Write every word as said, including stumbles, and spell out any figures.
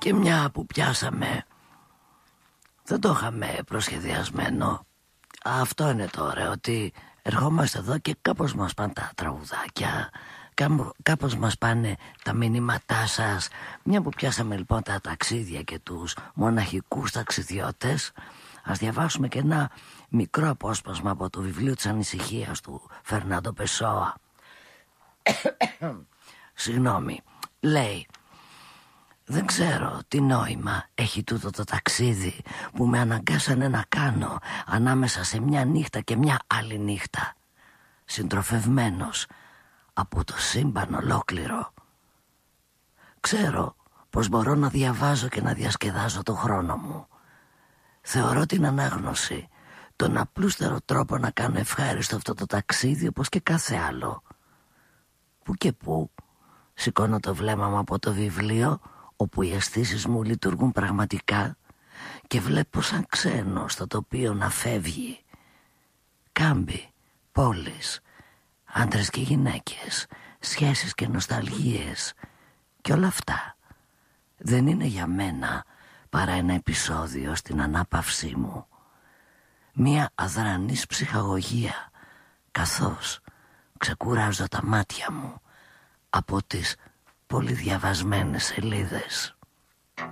Και μια που πιάσαμε, δεν το είχαμε προσχεδιασμένο. Αυτό είναι το ωραίο, ότι ερχόμαστε εδώ και κάπως μας πάνε τα τραγουδάκια, κάπως μας πάνε τα μηνύματά σας. Μια που πιάσαμε λοιπόν τα ταξίδια και τους μοναχικούς ταξιδιώτες, ας διαβάσουμε και ένα μικρό απόσπασμα από το βιβλίο της ανησυχίας του Φερνάντο Πεσόα. Συγγνώμη, λέει: δεν ξέρω τι νόημα έχει τούτο το ταξίδι που με αναγκάσανε να κάνω ανάμεσα σε μια νύχτα και μια άλλη νύχτα, συντροφευμένος από το σύμπαν ολόκληρο. Ξέρω πως μπορώ να διαβάζω και να διασκεδάζω το χρόνο μου. Θεωρώ την ανάγνωση τον απλούστερο τρόπο να κάνω ευχάριστο αυτό το ταξίδι, όπως και κάθε άλλο. Που και που σηκώνω το βλέμμα μου από το βιβλίο, όπου οι αισθήσεις μου λειτουργούν πραγματικά, και βλέπω σαν ξένο στο τοπίο να φεύγει. Κάμπι, πόλεις, άντρες και γυναίκες, σχέσεις και νοσταλγίες, και όλα αυτά δεν είναι για μένα παρά ένα επεισόδιο στην ανάπαυσή μου. Μία αδρανής ψυχαγωγία, καθώς ξεκουράζω τα μάτια μου από τις πολυδιαβασμένες σελίδες.